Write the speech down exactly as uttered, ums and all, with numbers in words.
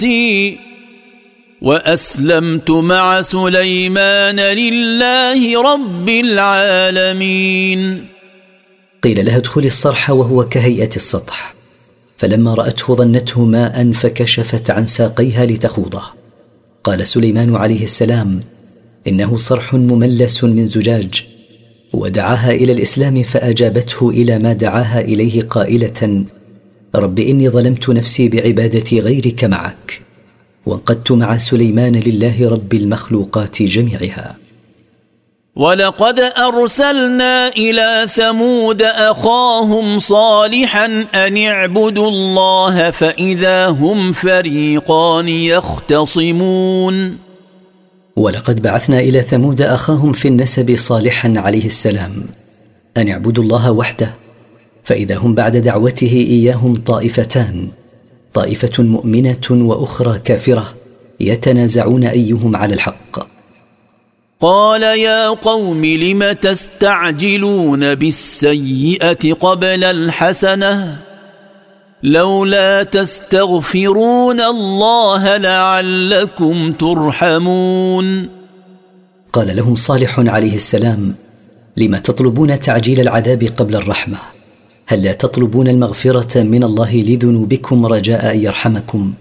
وأسلمت مع سليمان لله رب العالمين. قيل لها ادخلي الصرح وهو كهيئة السطح، فلما رأته ظنته ماء فكشفت عن ساقيها لتخوضه. قال سليمان عليه السلام: إنه صرح مملس من زجاج، ودعاها إلى الإسلام فأجابته إلى ما دعاها إليه قائلة: رب إني ظلمت نفسي بعبادة غيرك معك، وانقدت مع سليمان لله رب المخلوقات جميعها. ولقد أرسلنا إلى ثمود أخاهم صالحا أن اعبدوا الله فإذا هم فريقان يختصمون. ولقد بعثنا إلى ثمود أخاهم في النسب صالحا عليه السلام أن اعبدوا الله وحده، فإذا هم بعد دعوته إياهم طائفتان، طائفة مؤمنة وأخرى كافرة، يتنازعون أيهم على الحق. قال يا قوم لم تستعجلون بالسيئة قبل الحسنة لولا تستغفرون الله لعلكم ترحمون. قال لهم صالح عليه السلام: لما تطلبون تعجيل العذاب قبل الرحمة؟ هل لا تطلبون المغفرة من الله لذنوبكم رجاء أن يرحمكم؟